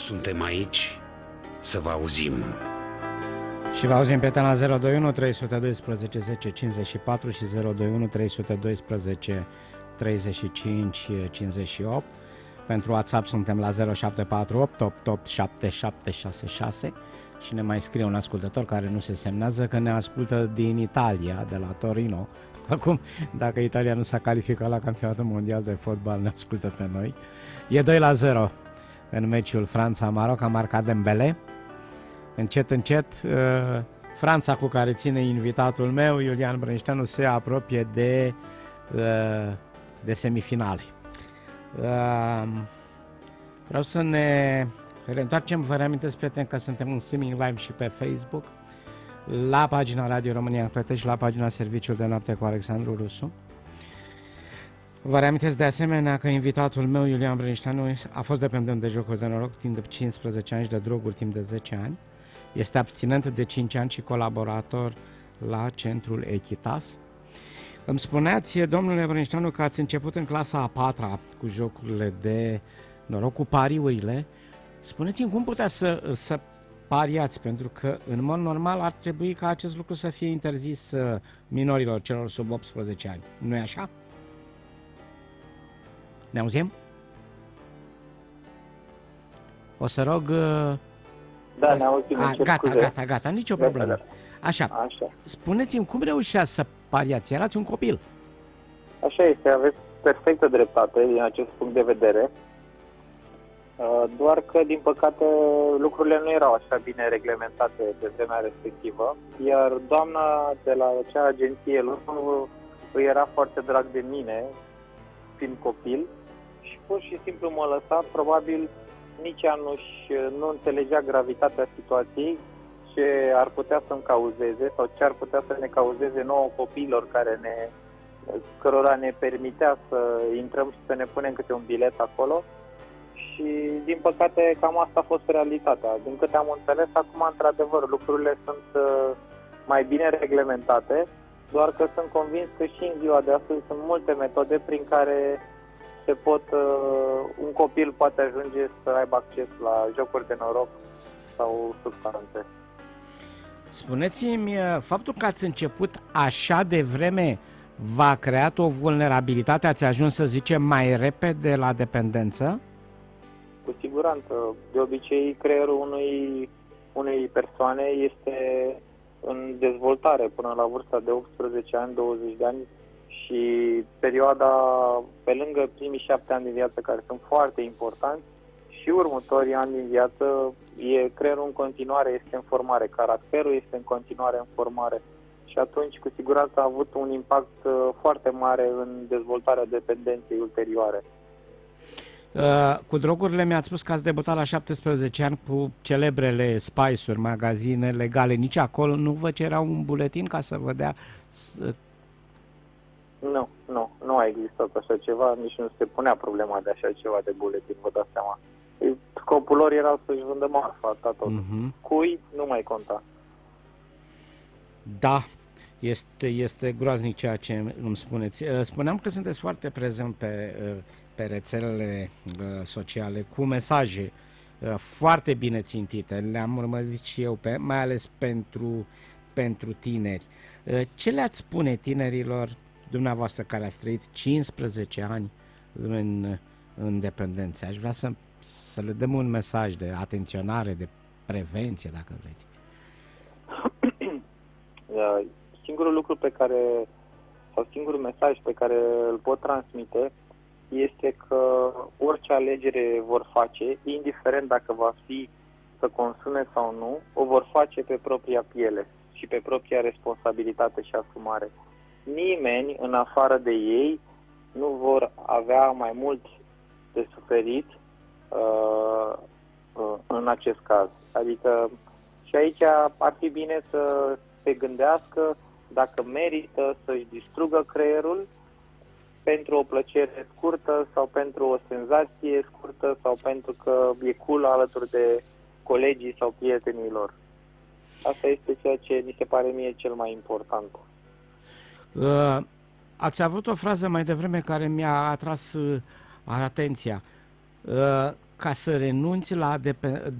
suntem aici să vă auzim. Și vă auzim, prieten, la 021 312 10 54 și 021 312 35 58. Pentru WhatsApp suntem la 0748 88 7766 și ne mai scrie un ascultător care nu se semnează că ne ascultă din Italia, de la Torino. Acum, dacă Italia nu s-a calificat la campionatul mondial de fotbal, ne ascultă pe noi. E 2-0 în meciul Franța-Maroc, a marcat Dembele. Încet, încet, Franța, cu care ține invitatul meu, Iulian Brănișteanu, se apropie de semifinale. Vreau să ne reîntoarcem, vă reamintesc, prieteni, că suntem un streaming live și pe Facebook, la pagina Radio România Plătești și la pagina Serviciul de Noapte cu Alexandru Rusu. Vă reamintesc de asemenea că invitatul meu, Iulian Brănișteanu, a fost dependent de jocuri de noroc timp de 15 ani și de droguri timp de 10 ani. Este abstinent de 5 ani și colaborator la Centrul Echitas. Îmi spuneați, domnule Brănișteanu, că ați început în clasa a 4-a cu jocurile de noroc, cu pariurile. Spuneți-mi cum puteți să pariați, pentru că în mod normal ar trebui ca acest lucru să fie interzis minorilor, celor sub 18 ani. Nu-i așa? Ne auzim? O să rog... Da, ne auzim. Gata, nicio problemă. Așa. Spuneți-mi, cum reușeați să pariați? Erați un copil. Așa este, aveți perfectă dreptate din acest punct de vedere. Doar că, din păcate, lucrurile nu erau așa bine reglementate pe vremea respectivă, iar doamna de la acea agenție îi era foarte drag de mine, fiind copil, și pur și simplu mă lăsa. Probabil nici ea nu înțelegea gravitatea situației, ce ar putea să-mi cauzeze sau ce ar putea să ne cauzeze nouă copiilor cărora ne permitea să intrăm și să ne punem câte un bilet acolo. Și, din păcate, cam asta a fost realitatea. Din câte am înțeles, acum, într-adevăr, lucrurile sunt mai bine reglementate, doar că sunt convins că și în ziua de astăzi sunt multe metode prin care un copil poate ajunge să aibă acces la jocuri de noroc sau substanțe. Spuneți-mi, faptul că ați început așa de vreme v-a creat o vulnerabilitate? Ați ajuns, să zicem, mai repede la dependență? Cu siguranță. De obicei, creierul unei persoane este în dezvoltare până la vârsta de 18 ani, 20 de ani și perioada, pe lângă primii 7 ani din viață, care sunt foarte importanți, și următorii ani din viață, creierul în continuare este în formare, caracterul este în continuare în formare și atunci, cu siguranță, a avut un impact foarte mare în dezvoltarea dependenței ulterioare. Cu drogurile mi-ați spus că ați debutat la 17 ani cu celebrele Spice-uri, magazine legale. Nici acolo nu vă cerea un buletin ca să vă dea... Nu a existat așa ceva, nici nu se punea problema de așa ceva de buletin, vă dați seama. Scopul lor era să-și vândă marfa, asta tot. Cui nu mai conta. Da, este groaznic ceea ce îmi spuneți. Spuneam că sunteți foarte prezent pe rețelele sociale cu mesaje foarte bine țintite. Le-am urmărit și eu, mai ales pentru tineri. Ce le-ați spune tinerilor dumneavoastră care ați trăit 15 ani în dependență? Aș vrea să le dăm un mesaj de atenționare, de prevenție, dacă vreți. Singurul lucru singurul mesaj pe care îl pot transmite este că orice alegere vor face, indiferent dacă va fi să consume sau nu, o vor face pe propria piele și pe propria responsabilitate și asumare. Nimeni, în afară de ei, nu vor avea mai mult de suferit în acest caz. Adică și aici ar fi bine să se gândească dacă merită să-și distrugă creierul pentru o plăcere scurtă sau pentru o senzație scurtă sau pentru că e cool alături de colegii sau prietenii lor. Asta este ceea ce mi se pare mie cel mai important. Ați avut o frază mai devreme care mi-a atras atenția. ca să renunți la